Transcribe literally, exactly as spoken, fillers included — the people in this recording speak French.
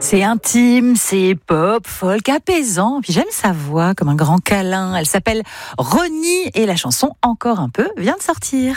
C'est intime, c'est pop, folk, apaisant. Puis j'aime sa voix comme un grand câlin. Elle s'appelle Ronnie et la chanson Encore un peu vient de sortir.